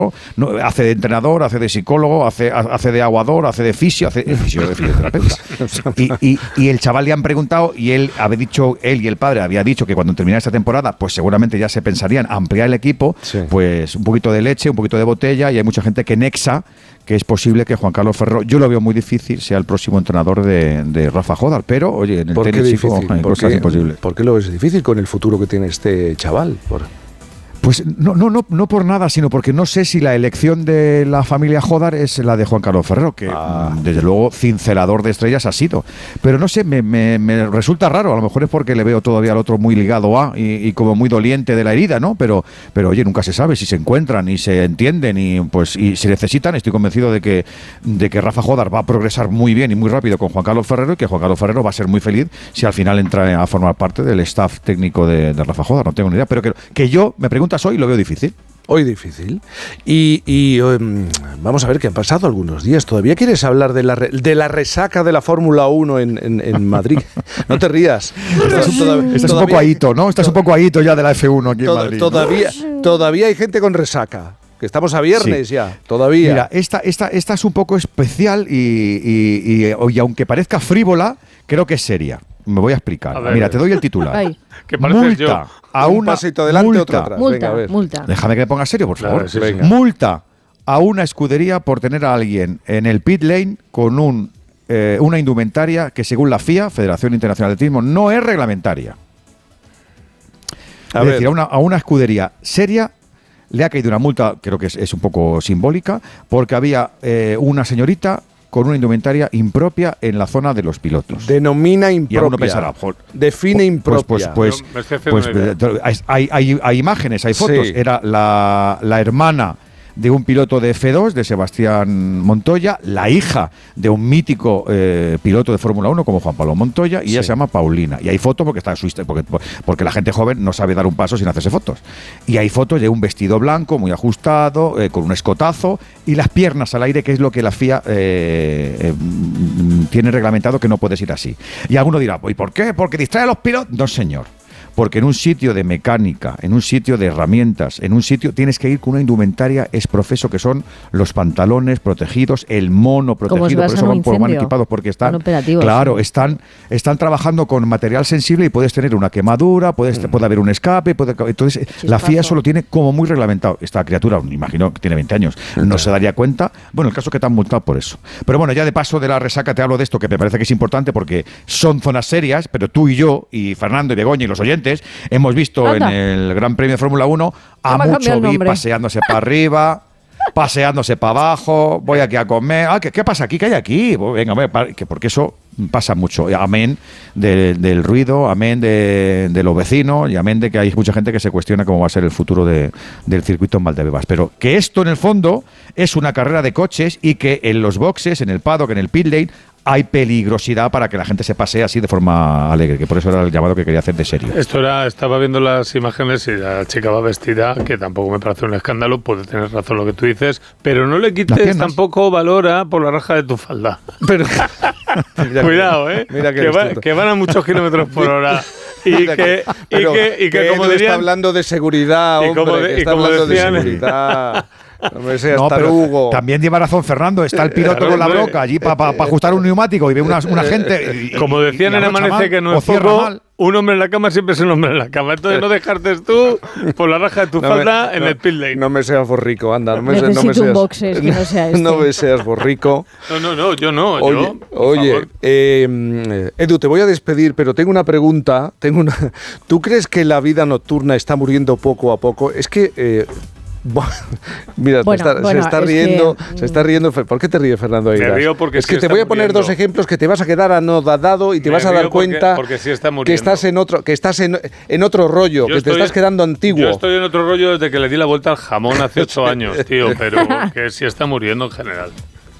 No, hace de entrenador, hace de psicólogo, hace de aguador, hace de fisio, hace de fisioterapeuta. Y el chaval le han preguntado y él y el padre había dicho que cuando terminara esta temporada, pues seguramente ya se pensarían ampliar el equipo, pues un poquito de leche, un poquito de botella, y hay mucha gente que nexa que es posible que Juan Carlos Ferrero, yo lo veo muy difícil, sea el próximo entrenador de Rafa Jodar, pero oye, en el tenis hay cosas imposibles. ¿Por qué lo ves difícil con el futuro que tiene este chaval? Pues no por nada, sino porque no sé si la elección de la familia Jodar es la de Juan Carlos Ferrero, que desde luego cincelador de estrellas ha sido. Pero no sé, me resulta raro, a lo mejor es porque le veo todavía al otro muy ligado y como muy doliente de la herida, ¿no? Pero oye, nunca se sabe si se encuentran y se entienden y se necesitan. Estoy convencido de que Rafa Jodar va a progresar muy bien y muy rápido con Juan Carlos Ferrero y que Juan Carlos Ferrero va a ser muy feliz si al final entra a formar parte del staff técnico de Rafa Jodar. No tengo ni idea, pero que yo me pregunto hoy lo veo difícil. Hoy difícil. Y vamos a ver qué han pasado algunos días. ¿Todavía quieres hablar de la resaca de la Fórmula 1 en Madrid? No te rías. Estás un poco ahito, ¿no? Estás un poco ahito ya de la F1 aquí en Madrid. Todavía hay gente con resaca. Que estamos a viernes ya, todavía. Mira, esta es un poco especial y aunque parezca frívola, creo que es seria. Me voy a explicar. Mira, te doy el titular. Ay. Que pareces yo. A un pasito adelante, otro atrás. Multa. Déjame que me ponga serio, por favor. Sí, multa a una escudería por tener a alguien en el pit lane con una indumentaria que, según la FIA, Federación Internacional de Atletismo, no es reglamentaria. Es decir, a una escudería seria le ha caído una multa, creo que es un poco simbólica, porque había una señorita con una indumentaria impropia en la zona de los pilotos. Denomina impropia. Y uno pensará, define impropia. Hay imágenes, hay fotos. Sí. Era la hermana de un piloto de F2, de Sebastián Montoya, la hija de un mítico piloto de Fórmula 1 como Juan Pablo Montoya, y ella se llama Paulina. Y hay fotos porque la gente joven no sabe dar un paso sin hacerse fotos. Y hay fotos de un vestido blanco, muy ajustado, con un escotazo, y las piernas al aire, que es lo que la FIA tiene reglamentado, que no puedes ir así. Y alguno dirá, ¿y por qué? ¿Porque distrae a los pilotos? No, señor. Porque en un sitio de mecánica, en un sitio de herramientas, en un sitio tienes que ir con una indumentaria profeso, que son los pantalones protegidos, el mono protegido, por eso van equipados, porque están trabajando con material sensible y puedes tener una quemadura, puede haber un escape, entonces la FIA eso lo tiene como muy reglamentado. Esta criatura, me imagino que tiene 20 años, no se daría cuenta. Bueno, el caso es que te han multado por eso. Pero bueno, ya de paso de la resaca te hablo de esto, que me parece que es importante porque son zonas serias, pero tú y yo, y Fernando y Begoña y los oyentes, hemos visto en el Gran Premio de Fórmula 1 a mucho vi paseándose para arriba, paseándose para abajo, voy aquí a comer. ¿Qué pasa aquí? ¿Qué hay aquí? Venga, porque eso pasa mucho. Amén del ruido, amén de los vecinos y amén de que hay mucha gente que se cuestiona cómo va a ser el futuro del circuito en Valdebebas. Pero que esto en el fondo es una carrera de coches y que en los boxes, en el paddock, en el pit lane, hay peligrosidad para que la gente se pasee así de forma alegre, que por eso era el llamado que quería hacer de serio. Estaba viendo las imágenes y la chica va vestida, que tampoco me parece un escándalo, puede tener razón lo que tú dices, pero no le quites tampoco valor por la raja de tu falda. Pero cuidado, que van a muchos kilómetros por hora. Y que como dirían, está hablando de seguridad, hombre, está hablando de seguridad. No, pero también lleva razón Fernando, está el piloto con la broca allí para ajustar un neumático y ve una gente. Como decían en Amanece, que no es poco, un hombre en la cama siempre es un hombre en la cama. Entonces no descartes tú por la raja de tu falda en el pit lane. No me seas borrico, anda. Necesito un boxes que no sea este. No me seas borrico. No, yo no. Oye, Edu, te voy a despedir, pero tengo una pregunta. ¿Tú crees que la vida nocturna está muriendo poco a poco? Es que... Mira, se está riendo. ¿Por qué te ríes, Fernando Eiras? Me río porque es que te voy a poner dos ejemplos que te vas a quedar anodadado y te vas a dar cuenta que estás en otro rollo, que te estás quedando antiguo. Yo estoy en otro rollo desde que le di la vuelta al jamón hace 8 años, tío, pero que sí está muriendo en general.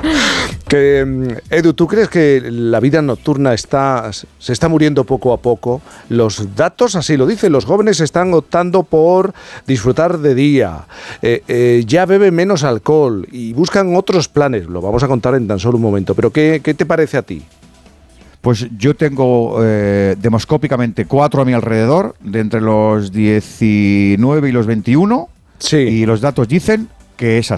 Edu, ¿tú crees que la vida nocturna se está muriendo poco a poco? Los datos así lo dicen, los jóvenes están optando por disfrutar de día, ya beben menos alcohol y buscan otros planes, lo vamos a contar en tan solo un momento, pero ¿qué te parece a ti? Pues yo tengo demoscópicamente 4 a mi alrededor, de entre los 19 y los 21, sí. Y los datos dicen que es así.